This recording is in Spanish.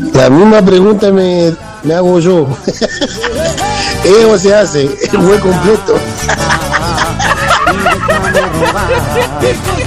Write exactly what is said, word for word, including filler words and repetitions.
La misma pregunta me, me hago yo. ¿Eso se hace? El buen completo.